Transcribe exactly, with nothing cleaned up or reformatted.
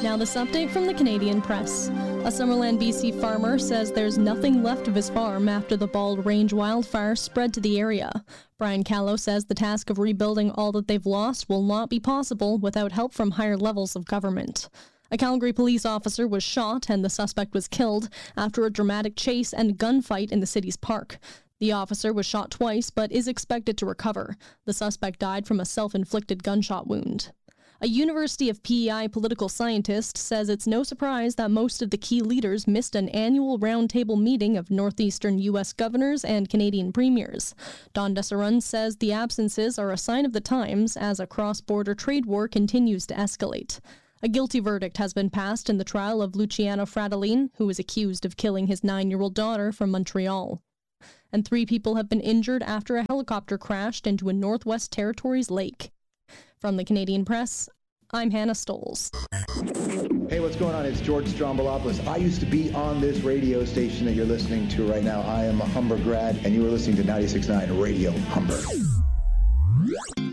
Now this update from the Canadian Press. A Summerland, B C farmer says there's nothing left of his farm after the Bald Range wildfire spread to the area. Brian Callow says the task of rebuilding all that they've lost will not be possible without help from higher levels of government. A Calgary police officer was shot and the suspect was killed after a dramatic chase and gunfight in the city's park. The officer was shot twice but is expected to recover. The suspect died from a self-inflicted gunshot wound. A University of P E I political scientist says it's no surprise that most of the key leaders missed an annual roundtable meeting of northeastern U S governors and Canadian premiers. Don Desarun says the absences are a sign of the times as a cross-border trade war continues to escalate. A guilty verdict has been passed in the trial of Luciano Fratellin, who was accused of killing his nine-year-old daughter from Montreal. And three people have been injured after a helicopter crashed into a Northwest Territories lake. From the Canadian Press, I'm Hannah Stoles. Hey, what's going on? It's George Strombolopoulos. I used to be on this radio station that you're listening to right now. I am a Humber grad, and you are listening to ninety-six point nine Radio Humber.